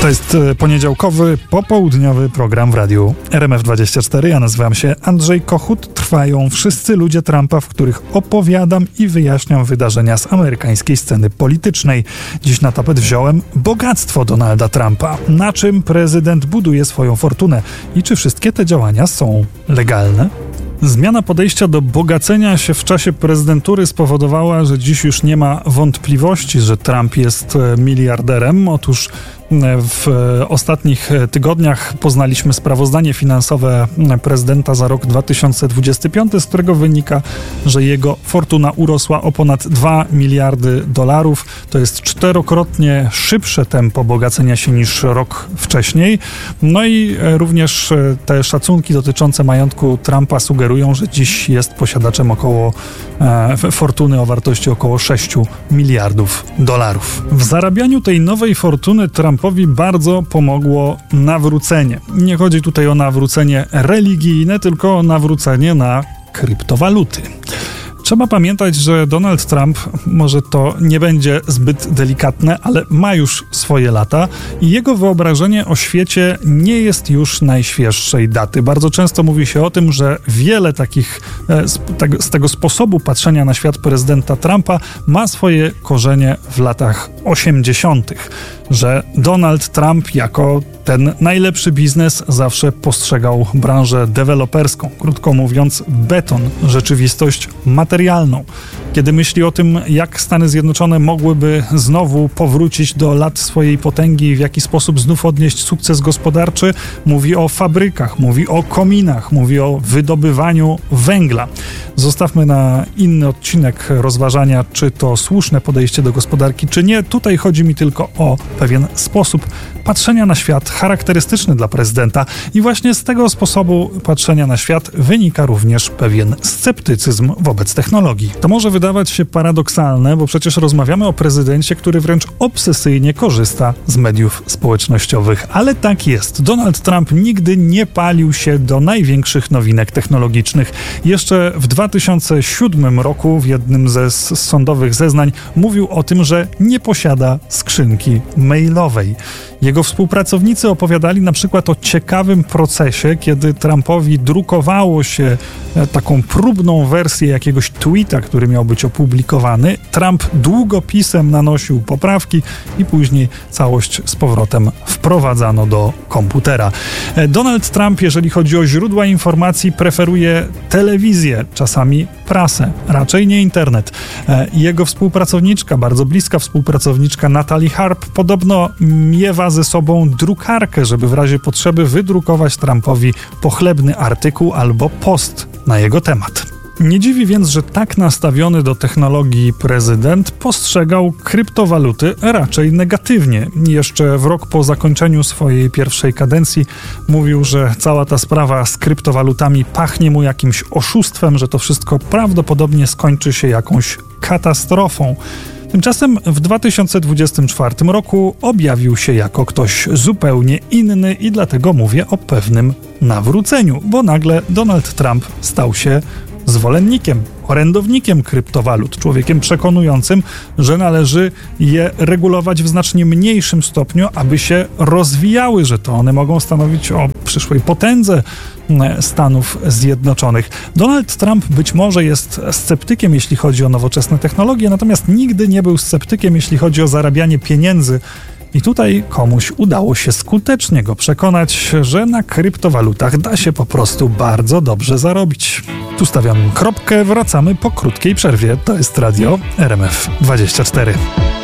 To jest poniedziałkowy, popołudniowy program w radiu RMF24. Ja nazywam się Andrzej Kochut. Trwają Wszyscy ludzie Trumpa, w których opowiadam i wyjaśniam wydarzenia z amerykańskiej sceny politycznej. Dziś na tapet wziąłem bogactwo Donalda Trumpa. Na czym prezydent buduje swoją fortunę i czy wszystkie te działania są legalne? Zmiana podejścia do bogacenia się w czasie prezydentury spowodowała, że dziś już nie ma wątpliwości, że Trump jest miliarderem. Otóż w ostatnich tygodniach poznaliśmy sprawozdanie finansowe prezydenta za rok 2025, z którego wynika, że jego fortuna urosła o ponad 2 miliardy dolarów. To jest 4-krotnie szybsze tempo bogacenia się niż rok wcześniej. No i również te szacunki dotyczące majątku Trumpa sugerują, że dziś jest posiadaczem fortuny o wartości około 6 miliardów dolarów. W zarabianiu tej nowej fortuny Trumpowi bardzo pomogło nawrócenie. Nie chodzi tutaj o nawrócenie religijne, tylko o nawrócenie na kryptowaluty. Trzeba pamiętać, że Donald Trump, może to nie będzie zbyt delikatne, ale ma już swoje lata i jego wyobrażenie o świecie nie jest już najświeższej daty. Bardzo często mówi się o tym, że wiele takich z tego sposobu patrzenia na świat prezydenta Trumpa ma swoje korzenie w latach 80., że Donald Trump jako ten najlepszy biznes zawsze postrzegał branżę deweloperską, krótko mówiąc beton, rzeczywistość materialną. Kiedy myśli o tym, jak Stany Zjednoczone mogłyby znowu powrócić do lat swojej potęgi i w jaki sposób znów odnieść sukces gospodarczy, mówi o fabrykach, mówi o kominach, mówi o wydobywaniu węgla. Zostawmy na inny odcinek rozważania, czy to słuszne podejście do gospodarki, czy nie. Tutaj chodzi mi tylko o pewien sposób patrzenia na świat charakterystyczny dla prezydenta i właśnie z tego sposobu patrzenia na świat wynika również pewien sceptycyzm wobec technologii. To może wydawać się paradoksalne, bo przecież rozmawiamy o prezydencie, który wręcz obsesyjnie korzysta z mediów społecznościowych, ale tak jest. Donald Trump nigdy nie palił się do największych nowinek technologicznych. Jeszcze w 2007 roku w jednym ze sądowych zeznań mówił o tym, że nie posiada skrzynki mailowej. Jego współpracownicy opowiadali na przykład o ciekawym procesie, kiedy Trumpowi drukowało się taką próbną wersję jakiegoś tweeta, który miał być opublikowany. Trump długopisem nanosił poprawki i później całość z powrotem wprowadzano do komputera. Donald Trump, jeżeli chodzi o źródła informacji, preferuje telewizję, czasami prasę, raczej nie internet. Jego współpracowniczka, bardzo bliska współpracowniczka Natalie Harp podobno miewa ze sobą drukarkę, żeby w razie potrzeby wydrukować Trumpowi pochlebny artykuł albo post na jego temat. Nie dziwi więc, że tak nastawiony do technologii prezydent postrzegał kryptowaluty raczej negatywnie. Jeszcze w rok po zakończeniu swojej pierwszej kadencji mówił, że cała ta sprawa z kryptowalutami pachnie mu jakimś oszustwem, że to wszystko prawdopodobnie skończy się jakąś katastrofą. Tymczasem w 2024 roku objawił się jako ktoś zupełnie inny i dlatego mówię o pewnym nawróceniu, bo nagle Donald Trump stał się zwolennikiem, orędownikiem kryptowalut, człowiekiem przekonującym, że należy je regulować w znacznie mniejszym stopniu, aby się rozwijały, że to one mogą stanowić o przyszłej potędze Stanów Zjednoczonych. Donald Trump być może jest sceptykiem, jeśli chodzi o nowoczesne technologie, natomiast nigdy nie był sceptykiem, jeśli chodzi o zarabianie pieniędzy. I tutaj komuś udało się skutecznie go przekonać, że na kryptowalutach da się po prostu bardzo dobrze zarobić. Tu stawiam kropkę, wracamy po krótkiej przerwie. To jest radio RMF24.